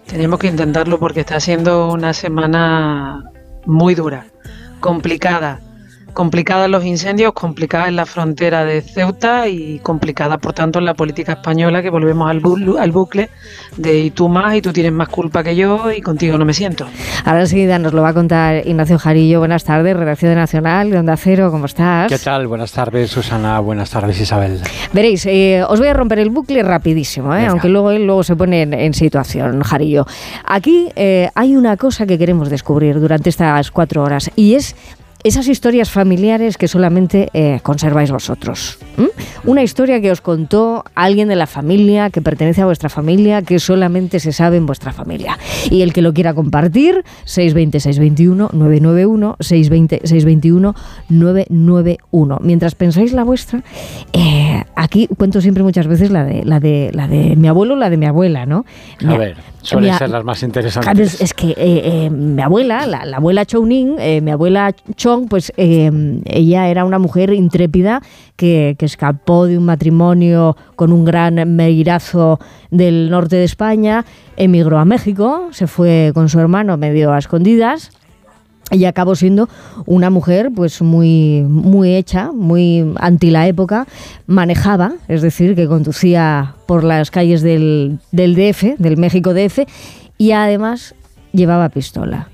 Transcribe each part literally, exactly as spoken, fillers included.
Tenemos que intentarlo porque está siendo una semana muy dura, complicada. Complicada en los incendios, complicada en la frontera de Ceuta y complicada, por tanto, en la política española, que volvemos al, bu- al bucle de y tú más y tú tienes más culpa que yo y contigo no me siento. Ahora enseguida nos lo va a contar Ignacio Jarillo. Buenas tardes, redacción de Nacional, de Onda Cero, ¿cómo estás? ¿Qué tal? Buenas tardes, Susana. Buenas tardes, Isabel. Veréis, eh, os voy a romper el bucle rapidísimo, ¿eh? Aunque luego él luego se pone en, en situación, Jarillo. Aquí eh, hay una cosa que queremos descubrir durante estas cuatro horas y es esas historias familiares que solamente eh, conserváis vosotros. ¿Mm? Una historia que os contó alguien de la familia, que pertenece a vuestra familia, que solamente se sabe en vuestra familia. Y el que lo quiera compartir, seis veinte, seiscientos veintiuno, novecientos noventa y uno, seiscientos veinte, seiscientos veintiuno, novecientos noventa y uno. Mientras pensáis la vuestra, eh, aquí cuento siempre muchas veces la de, la de, la de mi abuelo, la de mi abuela, ¿no? A Mi, ver, suelen mi, ser las más interesantes. Claro, es, es que eh, eh, mi abuela, la, la abuela Chouning, eh, mi abuela Chong, pues eh, ella era una mujer intrépida que, que escapó de un matrimonio con un gran meirazo del norte de España, emigró a México, se fue con su hermano medio a escondidas y acabó siendo una mujer pues muy, muy hecha, muy anti la época, manejaba, es decir, que conducía por las calles del, del D F, del México D F, y además llevaba pistola.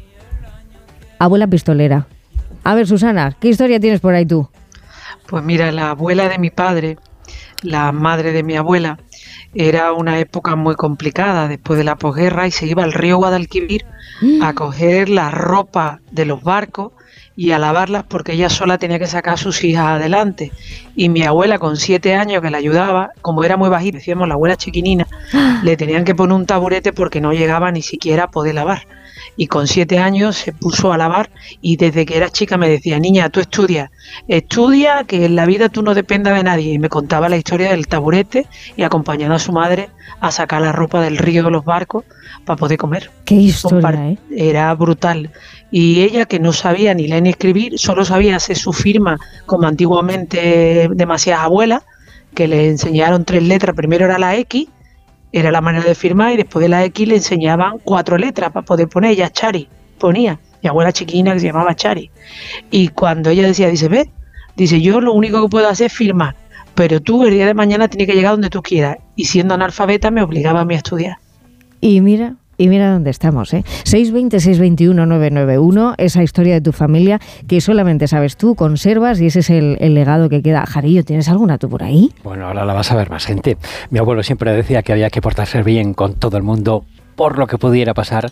Abuela pistolera. A ver, Susana, ¿qué historia tienes por ahí tú? Pues mira, la abuela de mi padre, la madre de mi abuela, era una época muy complicada después de la posguerra y se iba al río Guadalquivir a coger la ropa de los barcos y a lavarlas porque ella sola tenía que sacar a sus hijas adelante. Y mi abuela, con siete años, que la ayudaba, como era muy bajita, decíamos la abuela chiquinina, le tenían que poner un taburete porque no llegaba ni siquiera a poder lavar. Y con siete años se puso a lavar y desde que era chica me decía, niña, tú estudia, estudia que en la vida tú no dependas de nadie. Y me contaba la historia del taburete y acompañando a su madre a sacar la ropa del río de los barcos para poder comer. Qué historia, ¿eh? Era brutal. Y ella, que no sabía ni leer ni escribir, solo sabía hacer su firma como antiguamente demasiadas abuelas, que le enseñaron tres letras. Primero era la X, era la manera de firmar, y después de la X le enseñaban cuatro letras para poder poner. Ella Chari ponía, mi abuela chiquina que se llamaba Chari. Y cuando ella decía, dice, ve, dice, yo lo único que puedo hacer es firmar, pero tú el día de mañana tienes que llegar donde tú quieras. Y siendo analfabeta me obligaba a mí a estudiar. Y mira... Y mira dónde estamos, ¿eh? seis veinte, seiscientos veintiuno, novecientos noventa y uno, esa historia de tu familia que solamente sabes tú, conservas, y ese es el, el legado que queda. Jarillo, ¿tienes alguna tú por ahí? Bueno, ahora la vas a ver más gente. Mi abuelo siempre decía que había que portarse bien con todo el mundo por lo que pudiera pasar,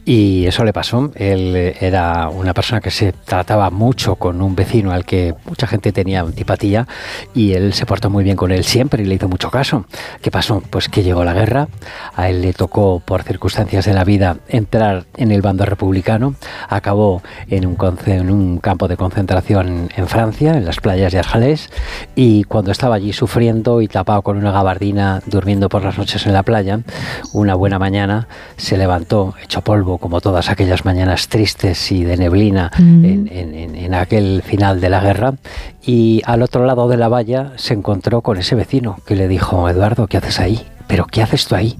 y eso le pasó. Él era una persona que se trataba mucho con un vecino al que mucha gente tenía antipatía, y él se portó muy bien con él siempre y le hizo mucho caso. ¿Qué pasó? Pues que llegó la guerra, a él le tocó por circunstancias de la vida entrar en el bando republicano, acabó en un, conce- en un campo de concentración en Francia, en las playas de Argelés, y cuando estaba allí sufriendo y tapado con una gabardina, durmiendo por las noches en la playa, una buena mañana se levantó hecho polvo, como todas aquellas mañanas tristes y de neblina mm. en, en, en aquel final de la guerra, y al otro lado de la valla se encontró con ese vecino que le dijo, Eduardo, ¿qué haces ahí? ¿Pero qué haces tú ahí?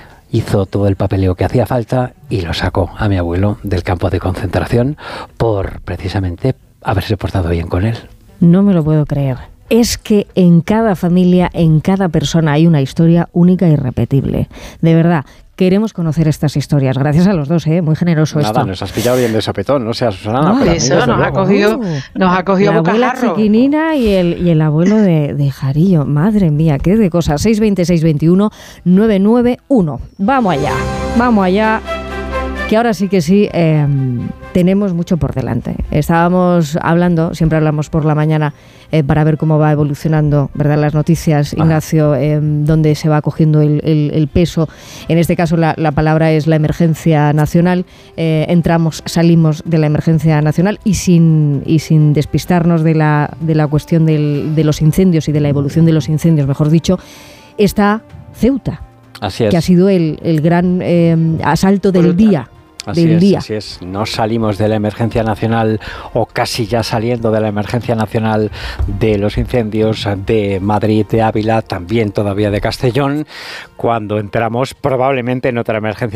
Hizo todo el papeleo que hacía falta y lo sacó a mi abuelo del campo de concentración por precisamente haberse portado bien con él. No me lo puedo creer. Es que en cada familia, en cada persona hay una historia única e irrepetible. De verdad. Queremos conocer estas historias. Gracias a los dos, ¿eh? Muy generoso Nada, esto. Nos has pillado bien de sopetón, no seas Susana. No, pero eso nos ha, cogido, nos ha cogido la abuela bocajarro. chiquinina y el, y el abuelo de, de Jarillo. Madre mía, qué de cosas. seis veinte, seiscientos veintiuno, novecientos noventa y uno. Vamos allá, vamos allá. Que ahora sí que sí, eh, tenemos mucho por delante. Estábamos hablando, siempre hablamos por la mañana eh, para ver cómo va evolucionando, ¿verdad?, las noticias, ah. Ignacio, eh, dónde se va cogiendo el, el, el peso. En este caso la, la palabra es la emergencia nacional. Eh, entramos, salimos de la emergencia nacional y sin, y sin despistarnos de la, de la cuestión del, de los incendios y de la evolución de los incendios, mejor dicho, está Ceuta. Así es. Que ha sido el, el gran eh, asalto del Brutal. día. Así del es, día. así es. No salimos de la emergencia nacional, o casi ya saliendo de la emergencia nacional de los incendios de Madrid, de Ávila, también todavía de Castellón, cuando entramos probablemente en otra emergencia